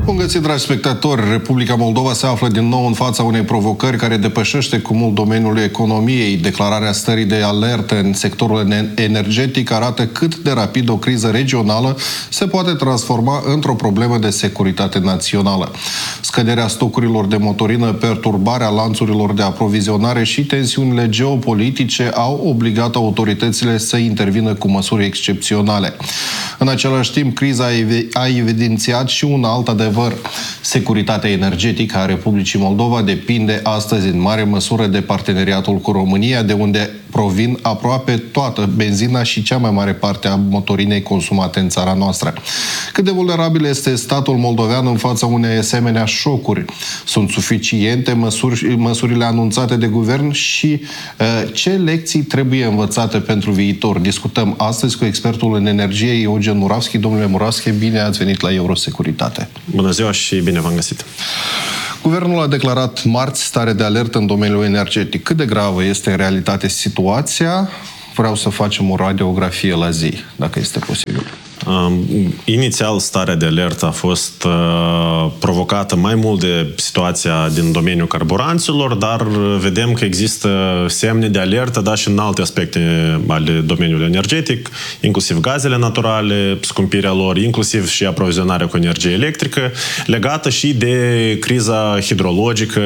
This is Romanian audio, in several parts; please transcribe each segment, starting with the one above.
Bun găsit, dragi spectatori! Republica Moldova se află din nou în fața unei provocări care depășește cu mult domeniul economiei. Declararea stării de alertă în sectorul energetic arată cât de rapid o criză regională se poate transforma într-o problemă de securitate națională. Scăderea stocurilor de motorină, perturbarea lanțurilor de aprovizionare și tensiunile geopolitice au obligat autoritățile să intervină cu măsuri excepționale. În același timp, criza a evidențiat și un alt adevăr. Securitatea energetică a Republicii Moldova depinde astăzi în mare măsură de parteneriatul cu România, de unde provin aproape toată benzina și cea mai mare parte a motorinei consumate în țara noastră. Cât de vulnerabil este statul moldovean în fața unei asemenea șocuri? Sunt suficiente măsurile anunțate de guvern și ce lecții trebuie învățate pentru viitor? Discutăm astăzi cu expertul în energie, Eugen Muravski. Domnule Muravski, bine ați venit la Eurosecuritate. Bună ziua și bine v-am găsit. Guvernul a declarat marți stare de alertă în domeniul energetic. Cât de gravă este în realitate situația? Vreau să facem o radiografie la zi, dacă este posibil. Inițial, starea de alertă a fost provocată mai mult de situația din domeniul carburanților, dar vedem că există semne de alertă, dar și în alte aspecte ale domeniului energetic, inclusiv gazele naturale, scumpirea lor, inclusiv și aprovizionarea cu energie electrică, legată și de criza hidrologică,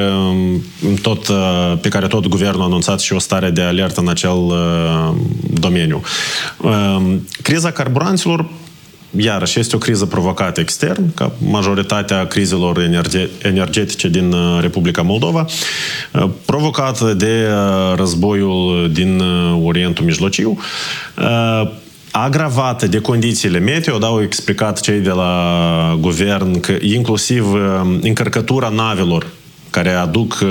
pe care tot guvernul a anunțat și o stare de alertă în acel domeniu. Criza carburanților iarăși este o criză provocată extern, ca majoritatea crizelor energetice din Republica Moldova, provocată de războiul din Orientul Mijlociu, agravată de condițiile meteo. Au explicat cei de la guvern că inclusiv încărcătura navelor care aduc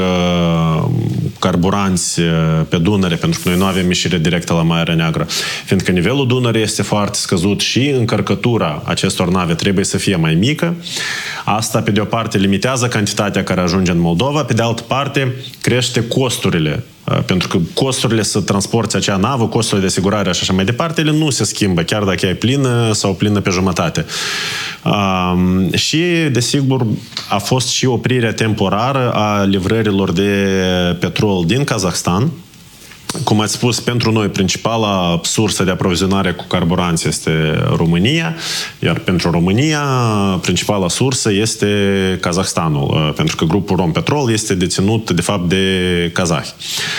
carburanți pe Dunăre, pentru că noi nu avem ieșire directă la Marea Neagră, fiindcă nivelul Dunării este foarte scăzut și încărcătura acestor nave trebuie să fie mai mică. Asta, pe de o parte, limitează cantitatea care ajunge în Moldova, pe de altă parte, crește costurile. Pentru că costurile să transporti acea navă, costurile de asigurare și așa mai departe, ele nu se schimbă, chiar dacă e plină sau plină pe jumătate. Și, desigur, a fost și oprirea temporară a livrărilor de petrol din Kazahstan. Cum ați spus, pentru noi principala sursă de aprovizionare cu carburanți este România, iar pentru România principala sursă este Kazahstanul, pentru că grupul Rompetrol este deținut de fapt de kazahi.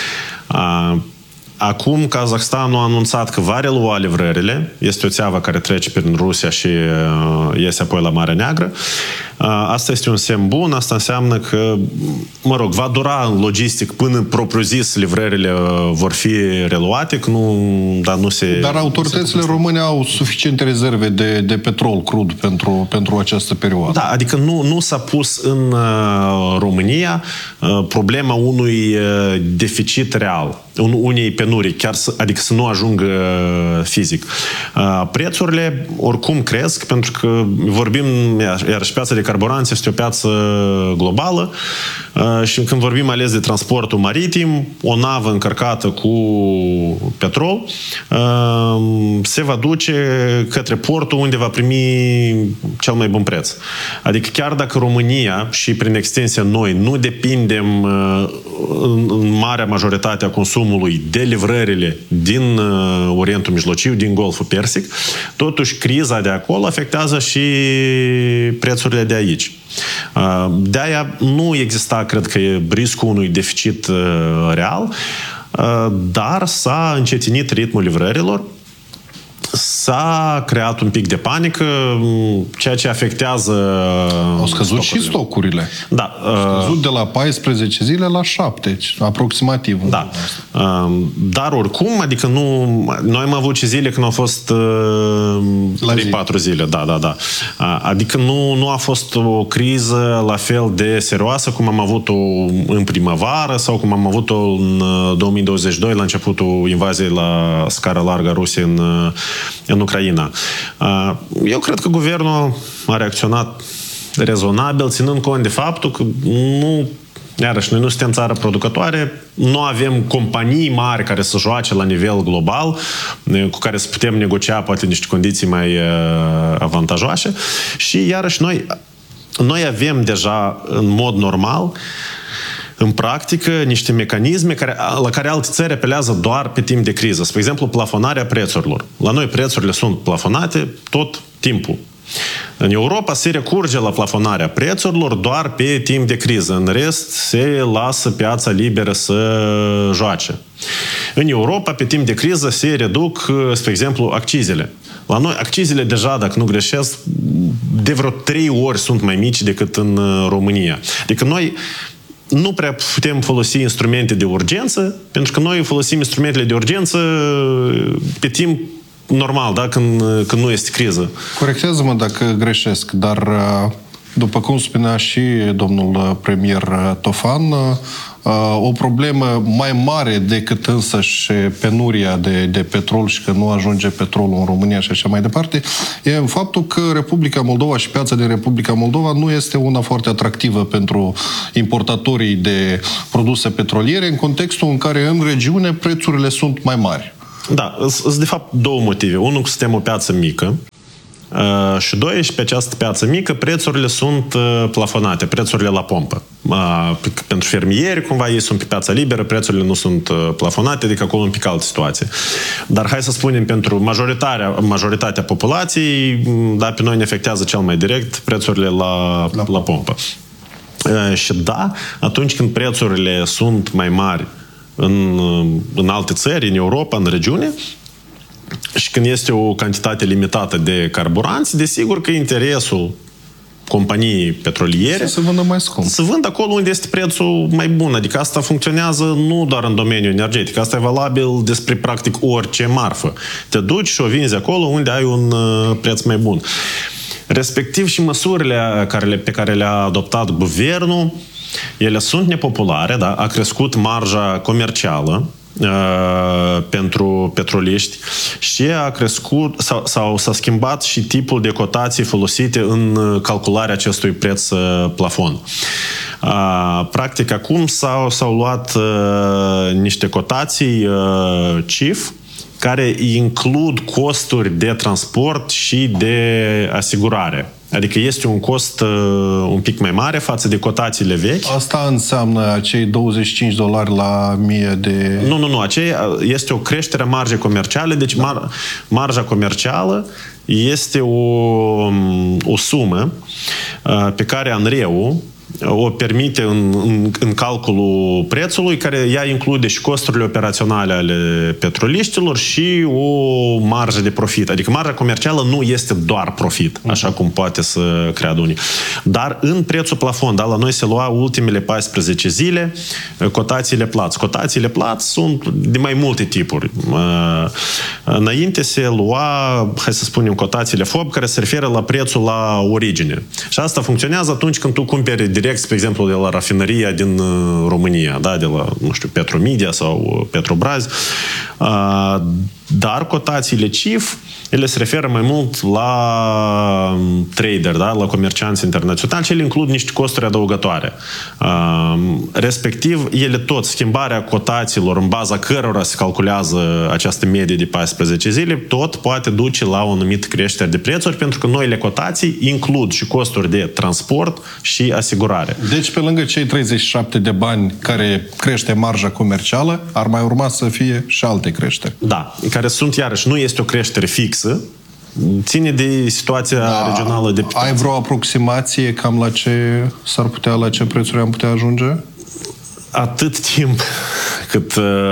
Acum Kazahstanul a anunțat că va relua livrările. Este o țeavă care trece prin Rusia și iese apoi la Marea Neagră. Asta este un semn bun. Asta înseamnă că, va dura în logistic până propriu-zis livrările vor fi reluate, că nu se... Dar autoritățile române au suficiente rezerve de petrol crud pentru această perioadă. Da, adică nu s-a pus în România problema unui deficit real, unei penurii, adică să nu ajungă fizic. Prețurile oricum cresc, pentru că vorbim, iarăși piața de carburanți este o piață globală și când vorbim ales de transportul maritim, o navă încărcată cu petrol se va duce către portul unde va primi cel mai bun preț. Adică chiar dacă România și prin extensie noi nu depindem în marea majoritate a consumului de livrările din Orientul Mijlociu, din Golful Persic, totuși criza de acolo afectează și prețurile de aici. De-aia nu exista, cred că, riscul unui deficit real, dar s-a încetinit ritmul livrărilor, s-a creat un pic de panică, ceea ce afectează... Au scăzut și stocurile. Da. Au scăzut de la 14 zile la 7, aproximativ. Da. Dar oricum, adică noi am avut și zile când au fost 3-4 zile. Da. Adică nu a fost o criză la fel de serioasă cum am avut-o în primăvară sau cum am avut-o în 2022, la începutul invaziei la scară largă a Rusiei în Ucraina. Eu cred că guvernul a reacționat rezonabil, ținând cont de faptul că iarăși, noi nu suntem țară producătoare, nu avem companii mari care să joace la nivel global, cu care să putem negocia poate niște condiții mai avantajoase și iarăși noi noi avem deja, în mod normal, în practică, niște mecanisme la care alte țări apelează doar pe timp de criză. Spre exemplu, plafonarea prețurilor. La noi prețurile sunt plafonate tot timpul. În Europa se recurge la plafonarea prețurilor doar pe timp de criză. În rest, se lasă piața liberă să joace. În Europa, pe timp de criză, se reduc, spre exemplu, accizele. La noi, accizele deja, dacă nu greșesc, de vreo 3 ori sunt mai mici decât în România. Adică noi nu prea putem folosi instrumente de urgență, pentru că noi folosim instrumentele de urgență pe timp normal, da? Când nu este criză. Corectează-mă dacă greșesc, dar după cum spunea și domnul premier Tofan, o problemă mai mare decât însăși penuria de petrol și că nu ajunge petrolul în România și așa mai departe, e în faptul că Republica Moldova și piața din Republica Moldova nu este una foarte atractivă pentru importatorii de produse petroliere, în contextul în care în regiune prețurile sunt mai mari. Da, sunt de fapt 2 motive. Unul, că suntem o piață mică, și 2, și pe această piață mică prețurile sunt plafonate, prețurile la pompă. Pentru fermieri, cumva, ei sunt pe piața liberă, prețurile nu sunt plafonate, adică acolo un pic altă situație. Dar hai să spunem, pentru majoritatea populației, da, pe noi ne afectează cel mai direct prețurile la pompă. Și da, atunci când prețurile sunt mai mari în alte țări, în Europa, în regiune, și când este o cantitate limitată de carburanți, desigur că interesul companiei petroliere să vândă mai scump. Să vândă acolo unde este prețul mai bun. Adică asta funcționează nu doar în domeniul energetic. Asta e valabil despre practic orice marfă. Te duci și o vinzi acolo unde ai un preț mai bun. Respectiv și măsurile pe care le-a adoptat guvernul, ele sunt nepopulare, da? A crescut marja comercială pentru petroliști și a crescut sau s-a schimbat și tipul de cotații folosite în calcularea acestui preț plafon. Practic, acum s-au luat niște cotații CIF care includ costuri de transport și de asigurare. Adică este un cost un pic mai mare față de cotațiile vechi. Asta înseamnă acei $25 la 1000 de... Nu. Aceea este o creștere a marjei comerciale. Deci marja comercială este o sumă pe care ANRE-ul o permite în calculul prețului, care ea include și costurile operaționale ale petroliștilor și o marjă de profit. Adică marja comercială nu este doar profit, așa cum poate să creadă unii. Dar în prețul plafon, da, la noi se lua ultimele 14 zile cotațiile plați. Cotațiile plați sunt de mai multe tipuri. Înainte se lua, hai să spunem, cotațiile FOB, care se referă la prețul la origine. Și asta funcționează atunci când tu cumperi direct, spre exemplu, de la rafinăria din România, da, de la, nu știu, Petromedia sau Petrobras. Dar cotațiile CIF, ele se referă mai mult la trader, da, la comercianți internaționali și ele includ niște costuri adăugătoare. Respectiv, ele tot, schimbarea cotațiilor în baza cărora se calculează această medie de 14 zile, tot poate duce la o anumită creștere de prețuri, pentru că noile cotații includ și costuri de transport și asigurare. Deci, pe lângă cei 37 de bani care crește marja comercială, ar mai urma să fie și alte creșteri. Da, care sunt, iarăși, nu este o creștere fixă, ține de situația regională de piață. Ai vreo aproximație cam la ce prețuri am putea ajunge? Atât timp cât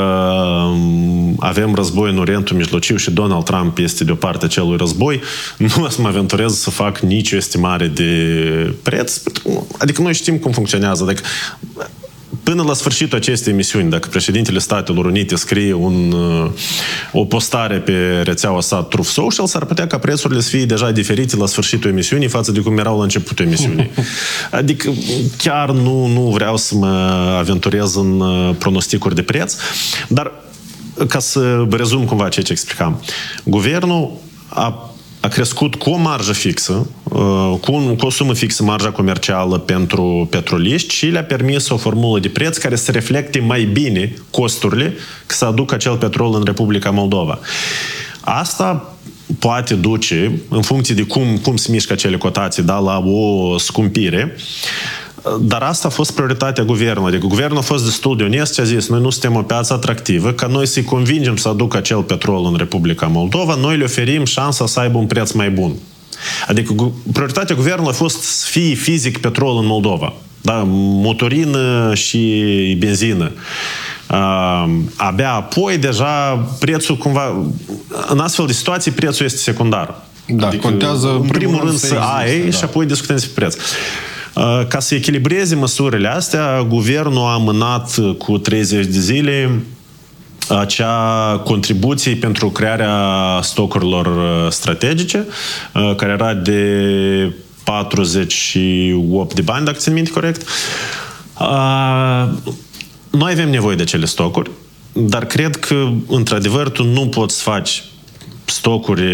avem război în Orientul Mijlociu și Donald Trump este de o parte acelui război, nu o să mă aventurez să fac nicio estimare de preț. Adică noi știm cum funcționează. Adică, până la sfârșitul acestei emisiuni, dacă președintele Statelor Unite scrie o postare pe rețeaua sa Truth Social, s-ar putea ca prețurile să fie deja diferite la sfârșitul emisiunii față de cum erau la începutul emisiunii. Adică chiar nu vreau să mă aventurez în pronosticuri de preț, dar ca să rezum cumva ceea ce explicam. Guvernul a crescut cu o marjă fixă, cu o sumă fixă marja comercială pentru petroliști și le-a permis o formulă de preț care să reflecte mai bine costurile că să aducă acel petrol în Republica Moldova. Asta poate duce, în funcție de cum se mișcă acele cotații, da, la o scumpire. Dar asta a fost prioritatea guvernului. Adică guvernul a fost destul de onest și a zis, noi nu suntem o piață atractivă, ca noi să-i convingem să aducă acel petrol în Republica Moldova, noi le oferim șansa să aibă un preț mai bun. Adică prioritatea guvernului a fost să fie fizic petrol în Moldova. Da? Motorină și benzină. Abia apoi, deja, prețul cumva... În astfel de situații, prețul este secundar. Da, adică, contează în primul rând să ai și apoi discutăm despre preț. Ca să echilibreze măsurile astea, guvernul a amânat cu 30 de zile acea contribuție pentru crearea stocurilor strategice, care era de 48 de bani, dacă țin minte corect. Noi avem nevoie de acele stocuri, dar cred că, într-adevăr, tu nu poți să faci stocuri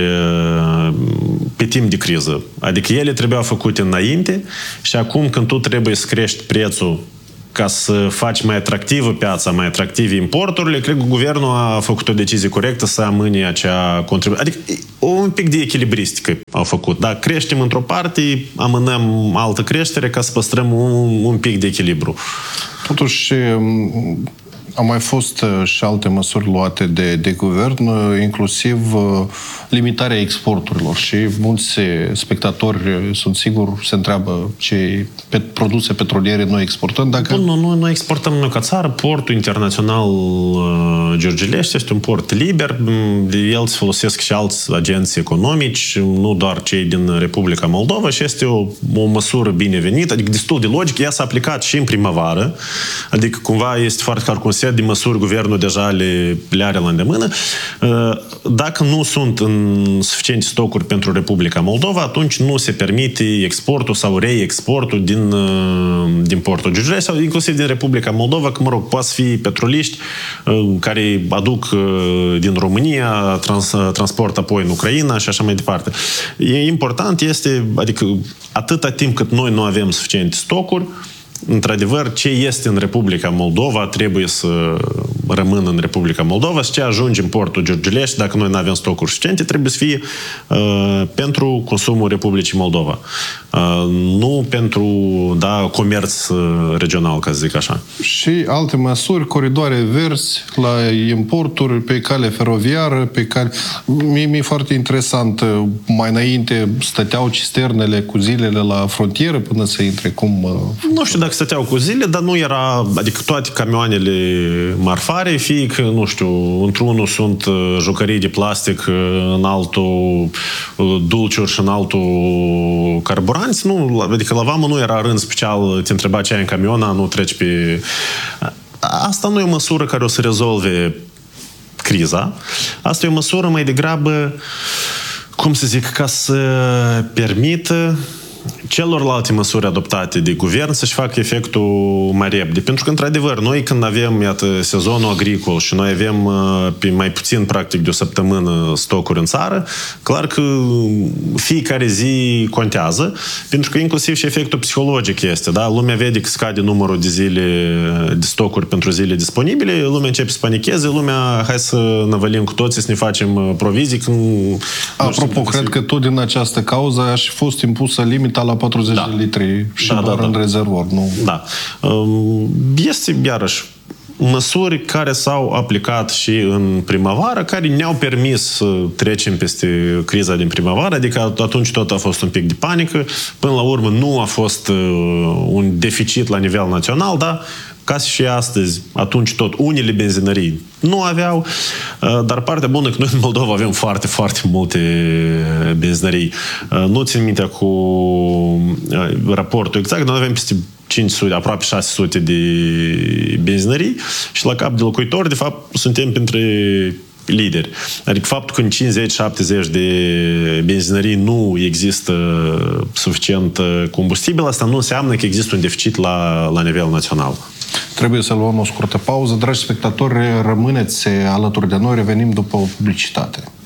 pe timp de criză. Adică ele trebuiau făcute înainte și acum când tu trebuie să crești prețul ca să faci mai atractivă piața, mai atractive importurile, cred că guvernul a făcut o decizie corectă să amâne acea contribuție. Adică un pic de echilibristică au făcut. Da, creștem într-o parte, amânăm altă creștere ca să păstrăm un pic de echilibru. Totuși, au mai fost și alte măsuri luate de guvern, inclusiv limitarea exporturilor și mulți spectatori, sunt sigur, se întreabă ce produse petroliere noi exportăm. Dacă... Noi exportăm noi ca țară. Portul internațional Giurgiulești este un port liber. De el se folosesc și alți agenți economici, nu doar cei din Republica Moldova, și este o măsură binevenită, adică destul de logică. Ea s-a aplicat și în primăvară, adică cumva este foarte clar un set de măsuri guvernul deja le are la îndemână. Dacă nu sunt în suficiente stocuri pentru Republica Moldova, atunci nu se permite exportul sau reexportul din portul Giurgiulești sau inclusiv din Republica Moldova, că, mă rog, poate fi petroliști care aduc din România, transportă apoi în Ucraina și așa mai departe. Important este, adică atâta timp cât noi nu avem suficiente stocuri, într-adevăr, ce este în Republica Moldova trebuie să rămână în Republica Moldova și ce ajunge în portul Giurgiulești, dacă noi nu avem stocuri suficiente, trebuie să fie pentru consumul Republicii Moldova. Nu pentru comerț regional, ca să zic așa. Și alte măsuri, coridoare verzi la importuri, pe cale feroviară, pe cale... Mi-e foarte interesant. Mai înainte stăteau cisternele cu zilele la frontieră până să intre cum... Nu știu dacă stăteau cu zile, dar nu era... Adică toate camioanele marfare, fie că, nu știu, într-unul sunt jucării de plastic, în altul dulciuri și în altul carburanți, nu, adică la vamă nu era rând special, te întreba ce ai în camion, nu treci pe... Asta nu e o măsură care o să rezolve criza. Asta e o măsură mai degrabă, cum să zic, ca să permită celorlalte măsuri adoptate de guvern să-și facă efectul mai repede. Pentru că, într-adevăr, noi când avem, iată, sezonul agricol și noi avem pe mai puțin, practic, de o săptămână stocuri în țară, clar că fiecare zi contează, pentru că inclusiv și efectul psihologic este, da? Lumea vede că scade numărul de zile, de stocuri pentru zile disponibile, lumea începe să panicheze, lumea, hai să năvălim cu toții, să ne facem provizii. Apropo, cred că tot din această cauză a și fost impusă limita la 40 de litri și doar în rezervor, nu? Da. Este, iarăși, măsuri care s-au aplicat și în primăvară, care ne-au permis să trecem peste criza din primăvară, adică atunci tot a fost un pic de panică, până la urmă nu a fost un deficit la nivel național, dar ca și astăzi, atunci tot unele benzinării nu aveau, dar partea bună că noi în Moldova avem foarte, foarte multe benzinării. Nu țin minte cu raportul exact, dar noi avem peste 500, aproape 600 de benzinării și la cap de locuitori, de fapt, suntem printre lideri. Adică faptul că în 50-70 de benzinării nu există suficient combustibil, asta nu înseamnă că există un deficit la nivel național. Trebuie să luăm o scurtă pauză. Dragi spectatori, rămâneți alături de noi, revenim după o publicitate.